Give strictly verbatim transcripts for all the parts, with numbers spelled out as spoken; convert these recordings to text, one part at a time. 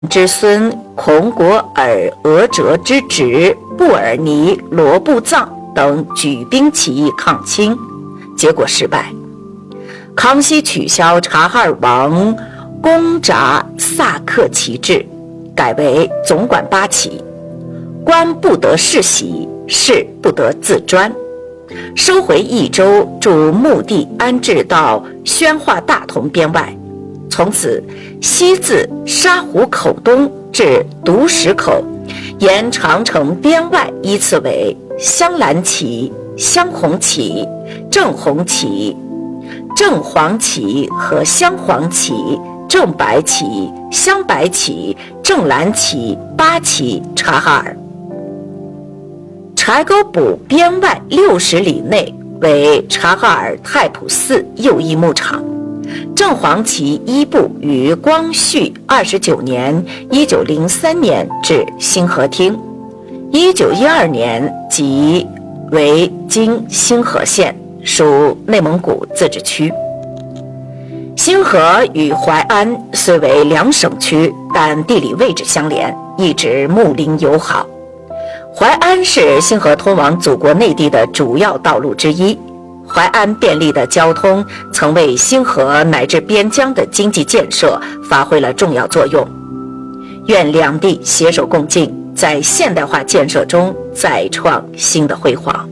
之孙孔果尔额哲之侄布尔尼罗布藏等举兵起义抗清，结果失败。康熙取消察哈尔王公札萨克旗制，改为总管八旗，官不得世袭，事不得自专，收回益州驻墓地安置到宣化大同边外。从此西自沙湖口东至独石口，沿长城边外依次为镶蓝旗、镶红旗、正红旗、正黄旗和镶黄旗、正白旗、镶白旗、正蓝旗八旗察哈尔。柴沟堡边外六十里内为察哈尔太普寺右翼牧场。正黄旗一部于光绪二十九年（一九零三年）至兴和厅，一九一二年即为今兴和县，属内蒙古自治区。兴和与淮安虽为两省区，但地理位置相连，一直睦邻友好。淮安是兴和通往祖国内地的主要道路之一。淮安便利的交通曾为兴和乃至边疆的经济建设发挥了重要作用。愿两地携手共进，在现代化建设中再创新的辉煌。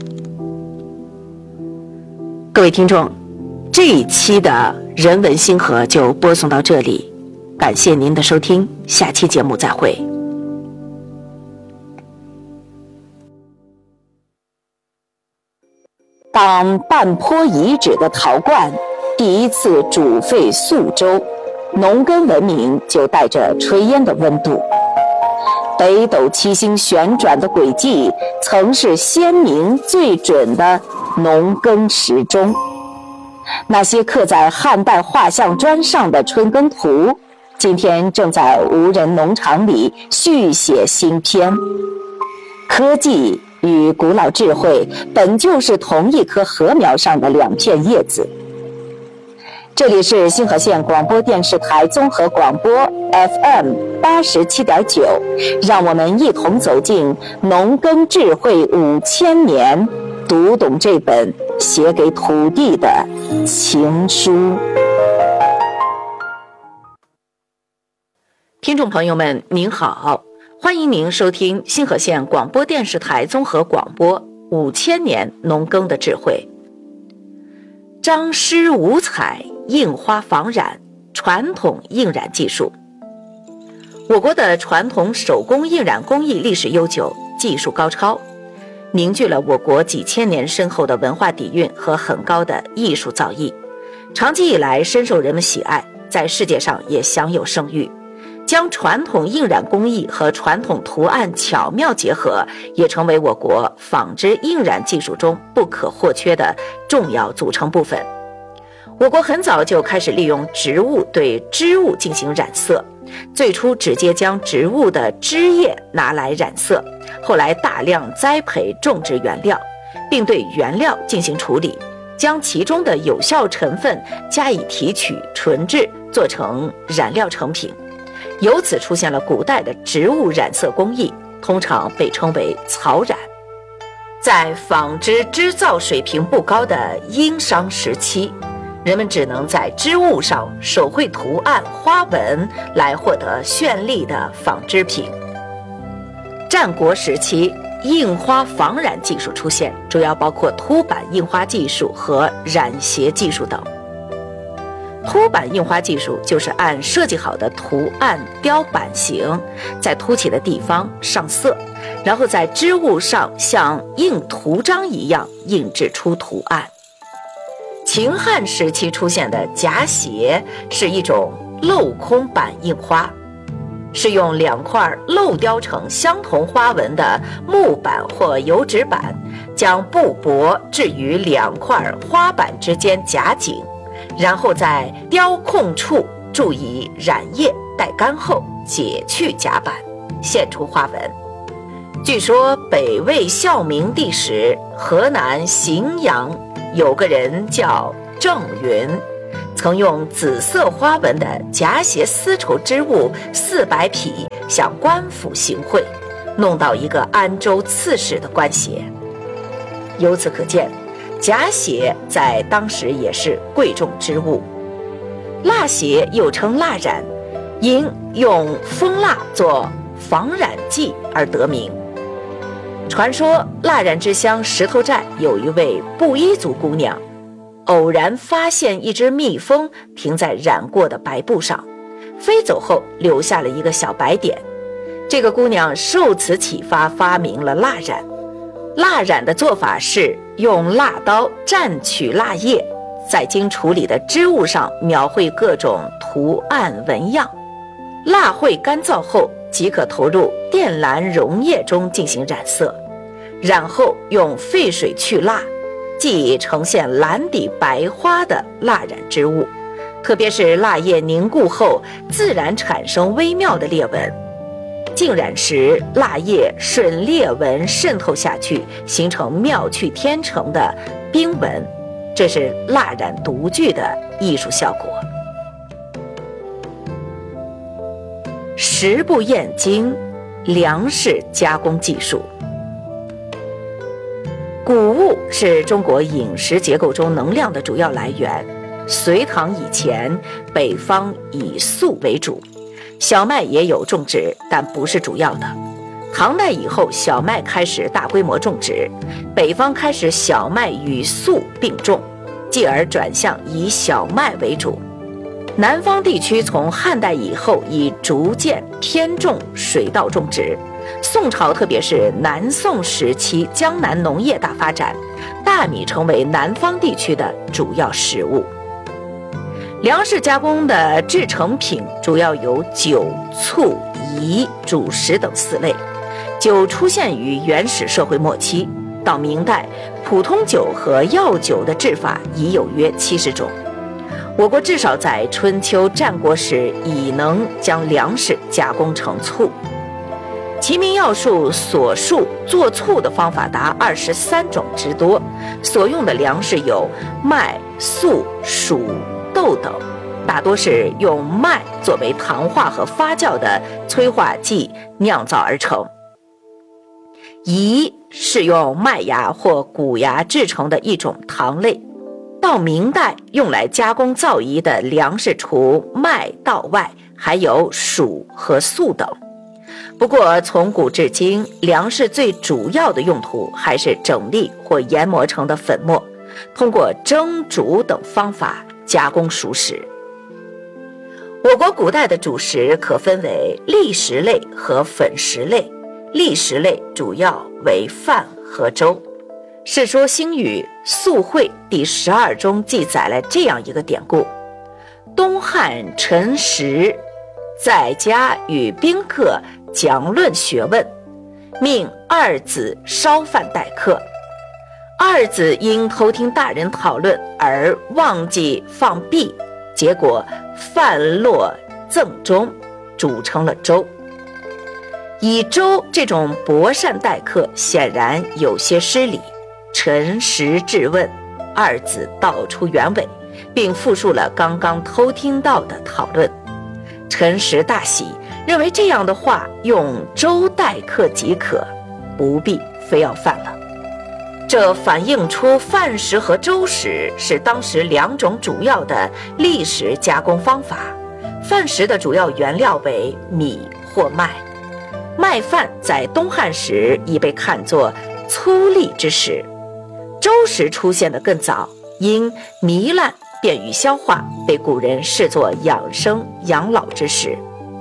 各位听众，这一期的人文兴和就播送到这里，感谢您的收听，下期节目再会。当半坡遗址的陶罐第一次煮沸宿州，农耕文明就带着炊烟的温度。北斗七星旋转的轨迹曾是鲜明最准的农耕时钟。那些刻在汉代画像砖上的春耕图，今天正在无人农场里续写新篇。科技与古老智慧本就是同一棵禾苗上的两片叶子。这里是兴和县广播电视台综合广播 F M 八十七点九，让我们一同走进农耕智慧五千年，读懂这本写给土地的情书。听众朋友们，您好。欢迎您收听兴和县广播电视台综合广播五千年农耕的智慧。张诗五彩，印花仿染，传统印染技术。我国的传统手工印染工艺历史悠久，技术高超，凝聚了我国几千年深厚的文化底蕴和很高的艺术造诣，长期以来深受人们喜爱，在世界上也享有声誉。将传统印染工艺和传统图案巧妙结合，也成为我国纺织印染技术中不可或缺的重要组成部分。我国很早就开始利用植物对织物进行染色，最初直接将植物的枝叶拿来染色，后来大量栽培种植原料，并对原料进行处理，将其中的有效成分加以提取纯制，做成染料成品。由此出现了古代的植物染色工艺，通常被称为草染。在纺织织造水平不高的殷商时期，人们只能在织物上手绘图案花纹来获得绚丽的纺织品。战国时期，印花仿染技术出现，主要包括凸版印花技术和染鞋技术等。凸版印花技术就是按设计好的图案雕版型，在凸起的地方上色，然后在织物上像印图章一样印制出图案。秦汉时期出现的夹鞋是一种镂空版印花，是用两块镂雕成相同花纹的木板或油纸板，将布帛置于两块花板之间夹紧，然后在雕空处注意染液待干后解去夹板，现出花纹。据说北魏孝明帝时，河南荥阳有个人叫郑云， 曾用紫色花纹的假血丝绸织物四百匹向官府行贿，弄到一个安州刺史的官衔。由此可见，假血在当时也是贵重之物。蜡血又称蜡染，因用蜂蜡做防染剂而得名。传说蜡染之乡石头寨有一位布依族姑娘，偶然发现一只蜜蜂停在染过的白布上，飞走后留下了一个小白点。这个姑娘受此启发，发明了蜡染。蜡染的做法是用蜡刀蘸取蜡叶，在经处理的织物上描绘各种图案纹样。蜡绘干燥后，即可投入靛蓝溶液中进行染色，染后用沸水去蜡，即呈现蓝底白花的蜡染织物。特别是蜡液凝固后，自然产生微妙的裂纹。浸染时，蜡液顺裂纹渗透下去，形成妙趣天成的冰纹，这是蜡染独具的艺术效果。食不厌精，粮食加工技术。谷物是中国饮食结构中能量的主要来源。隋唐以前，北方以粟为主，小麦也有种植，但不是主要的。唐代以后，小麦开始大规模种植，北方开始小麦与粟并种，继而转向以小麦为主。南方地区从汉代以后已逐渐偏重水稻种植。宋朝特别是南宋时期，江南农业大发展，大米成为南方地区的主要食物。粮食加工的制成品主要有酒、醋、饴、主食等四类。酒出现于原始社会末期，到明代，普通酒和药酒的制法已有约七十种。我国至少在春秋战国时已能将粮食加工成醋。齐民要术所述做醋的方法达二十三种之多，所用的粮食有麦、粟、黍、豆等，大多是用麦作为糖化和发酵的催化剂酿造而成。饴是用麦芽或谷芽制成的一种糖类。到明代，用来加工皂饴的粮食除麦稻外，还有黍和粟等。不过从古至今，粮食最主要的用途还是整粒或研磨成的粉末，通过蒸煮等方法加工熟食。我国古代的主食可分为粝食类和粉食类。粝食类主要为饭和粥。《世说新语·宿会》第十二中记载了这样一个典故：东汉陈实在家与宾客讲论学问，命二子烧饭待客。二子因偷听大人讨论而忘记放币，结果饭落赠中，煮成了粥。以粥这种薄善待客，显然有些失礼。陈实质问，二子道出原委，并复述了刚刚偷听到的讨论。陈实大喜，认为这样的话用粥待客即可，不必非要饭了。这反映出饭食和粥食是当时两种主要的粝食加工方法。饭食的主要原料为米或麦，麦饭在东汉时已被看作粗粝之食。粥食出现的更早，因糜烂便于消化，被古人视作养生养老之食。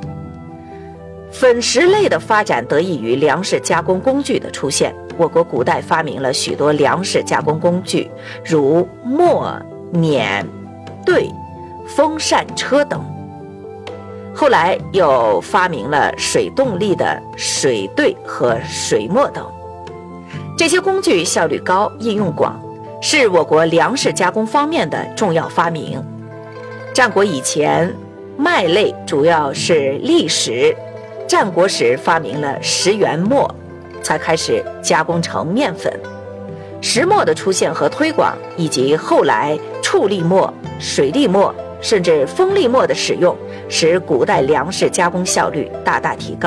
粉食类的发展得益于粮食加工工具的出现。我国古代发明了许多粮食加工工具，如磨、碾、兑、风扇车等。后来又发明了水动力的水兑和水磨等。这些工具效率高，应用广，是我国粮食加工方面的重要发明。战国以前，麦类主要是粝食，战国时发明了食源磨，才开始加工成面粉。石磨的出现和推广，以及后来畜力磨、水力磨、 甚至风力末的使用，使古代粮食加工效率大大提高。